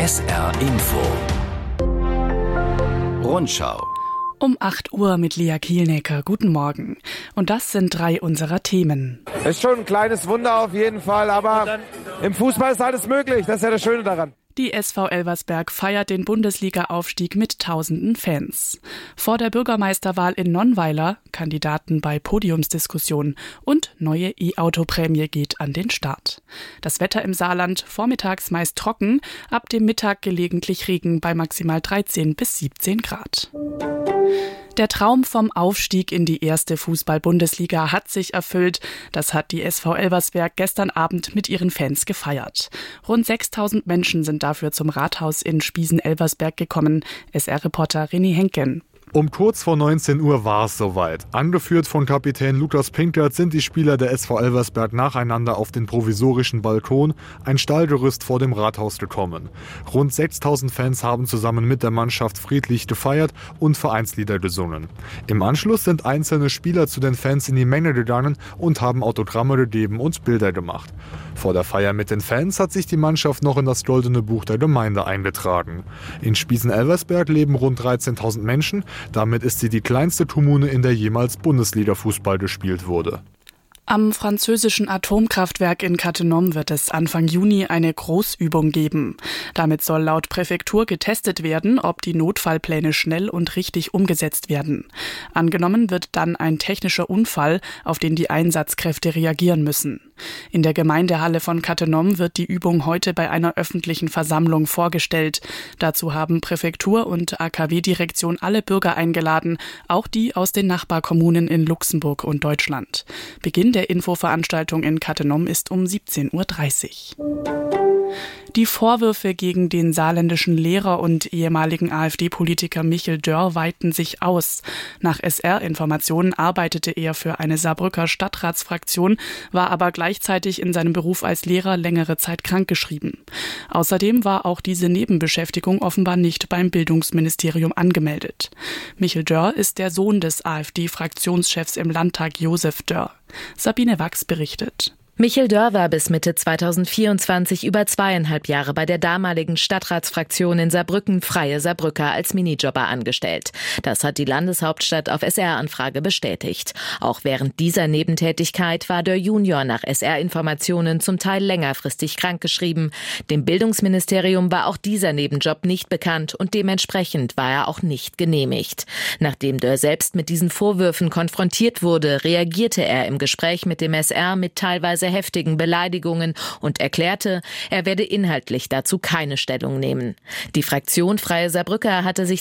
SR Info Rundschau Um 8 Uhr mit Lea Kielnecker. Guten Morgen. Und das sind 3 unserer Themen. Das ist schon ein kleines Wunder auf jeden Fall, aber im Fußball ist alles möglich. Das ist ja das Schöne daran. Die SV Elversberg feiert den Bundesliga-Aufstieg mit tausenden Fans. Vor der Bürgermeisterwahl in Nonnweiler, Kandidaten bei Podiumsdiskussionen und neue E-Auto-Prämie geht an den Start. Das Wetter im Saarland vormittags meist trocken, ab dem Mittag gelegentlich Regen bei maximal 13 bis 17 Grad. Der Traum vom Aufstieg in die erste Fußball-Bundesliga hat sich erfüllt. Das hat die SV Elversberg gestern Abend mit ihren Fans gefeiert. Rund 6.000 Menschen sind dafür zum Rathaus in Spiesen-Elversberg gekommen. SR-Reporter René Henken. Um kurz vor 19 Uhr war es soweit. Angeführt von Kapitän Lukas Pinkert sind die Spieler der SV Elversberg nacheinander auf den provisorischen Balkon, ein Stahlgerüst vor dem Rathaus gekommen. Rund 6.000 Fans haben zusammen mit der Mannschaft friedlich gefeiert und Vereinslieder gesungen. Im Anschluss sind einzelne Spieler zu den Fans in die Menge gegangen und haben Autogramme gegeben und Bilder gemacht. Vor der Feier mit den Fans hat sich die Mannschaft noch in das Goldene Buch der Gemeinde eingetragen. In Spiesen-Elversberg leben rund 13.000 Menschen. Damit ist sie die kleinste Kommune, in der jemals Bundesliga-Fußball gespielt wurde. Am französischen Atomkraftwerk in Cattenom wird es Anfang Juni eine Großübung geben. Damit soll laut Präfektur getestet werden, ob die Notfallpläne schnell und richtig umgesetzt werden. Angenommen wird dann ein technischer Unfall, auf den die Einsatzkräfte reagieren müssen. In der Gemeindehalle von Cattenom wird die Übung heute bei einer öffentlichen Versammlung vorgestellt. Dazu haben Präfektur und AKW-Direktion alle Bürger eingeladen, auch die aus den Nachbarkommunen in Luxemburg und Deutschland. Beginn der Infoveranstaltung in Cattenom ist um 17.30 Uhr. Die Vorwürfe gegen den saarländischen Lehrer und ehemaligen AfD-Politiker Michel Dörr weiten sich aus. Nach SR-Informationen arbeitete er für eine Saarbrücker Stadtratsfraktion, war aber gleichzeitig in seinem Beruf als Lehrer längere Zeit krankgeschrieben. Außerdem war auch diese Nebenbeschäftigung offenbar nicht beim Bildungsministerium angemeldet. Michel Dörr ist der Sohn des AfD-Fraktionschefs im Landtag Josef Dörr. Sabine Wachs berichtet. Michel Dörr war bis Mitte 2024 über 2,5 Jahre bei der damaligen Stadtratsfraktion in Saarbrücken Freie Saarbrücker als Minijobber angestellt. Das hat die Landeshauptstadt auf SR-Anfrage bestätigt. Auch während dieser Nebentätigkeit war Dörr Junior nach SR-Informationen zum Teil längerfristig krankgeschrieben. Dem Bildungsministerium war auch dieser Nebenjob nicht bekannt und dementsprechend war er auch nicht genehmigt. Nachdem Dörr selbst mit diesen Vorwürfen konfrontiert wurde, reagierte er im Gespräch mit dem SR mit teilweise heftigen Beleidigungen und erklärte, er werde inhaltlich dazu keine Stellung nehmen. Die Fraktion Freie Saarbrücker hatte sich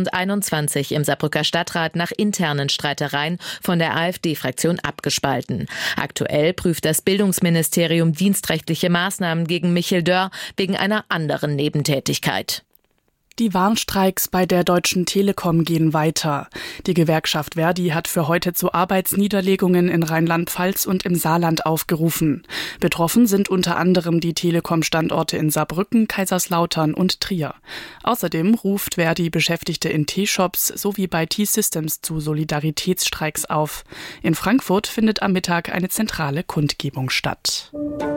2021 im Saarbrücker Stadtrat nach internen Streitereien von der AfD-Fraktion abgespalten. Aktuell prüft das Bildungsministerium dienstrechtliche Maßnahmen gegen Michel Dörr wegen einer anderen Nebentätigkeit. Die Warnstreiks bei der Deutschen Telekom gehen weiter. Die Gewerkschaft Verdi hat für heute zu Arbeitsniederlegungen in Rheinland-Pfalz und im Saarland aufgerufen. Betroffen sind unter anderem die Telekom-Standorte in Saarbrücken, Kaiserslautern und Trier. Außerdem ruft Verdi Beschäftigte in T-Shops sowie bei T-Systems zu Solidaritätsstreiks auf. In Frankfurt findet am Mittag eine zentrale Kundgebung statt.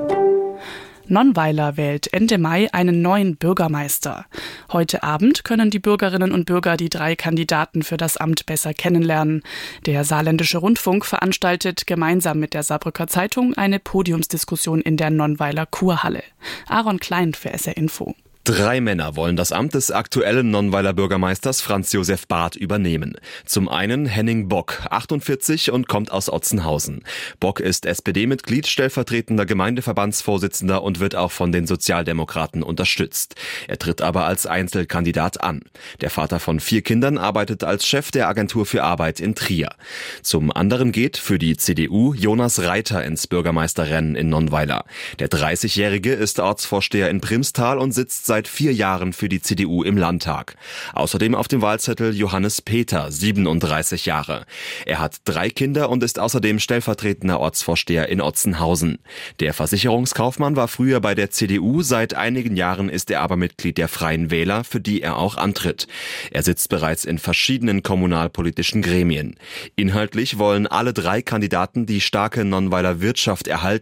Nonnweiler wählt Ende Mai einen neuen Bürgermeister. Heute Abend können die Bürgerinnen und Bürger die 3 Kandidaten für das Amt besser kennenlernen. Der Saarländische Rundfunk veranstaltet gemeinsam mit der Saarbrücker Zeitung eine Podiumsdiskussion in der Nonnweiler Kurhalle. Aaron Klein für SR Info. 3 Männer wollen das Amt des aktuellen Nonnweiler Bürgermeisters Franz Josef Barth übernehmen. Zum einen Henning Bock, 48 und kommt aus Otzenhausen. Bock ist SPD-Mitglied, stellvertretender Gemeindeverbandsvorsitzender und wird auch von den Sozialdemokraten unterstützt. Er tritt aber als Einzelkandidat an. Der Vater von 4 Kindern arbeitet als Chef der Agentur für Arbeit in Trier. Zum anderen geht für die CDU Jonas Reiter ins Bürgermeisterrennen in Nonnweiler. Der 30-Jährige ist Ortsvorsteher in Primstal und sitzt seit 4 Jahren für die CDU im Landtag. Außerdem auf dem Wahlzettel Johannes Peter, 37 Jahre. Er hat 3 Kinder und ist außerdem stellvertretender Ortsvorsteher in Otzenhausen. Der Versicherungskaufmann war früher bei der CDU, seit einigen Jahren ist er aber Mitglied der Freien Wähler, für die er auch antritt. Er sitzt bereits in verschiedenen kommunalpolitischen Gremien. Inhaltlich wollen alle 3 Kandidaten die starke Nonnweiler Wirtschaft erhalten